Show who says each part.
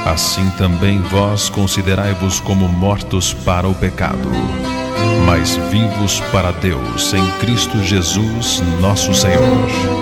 Speaker 1: Assim também vós considerai-vos como mortos para o pecado, mas vivos para Deus em Cristo Jesus, nosso Senhor.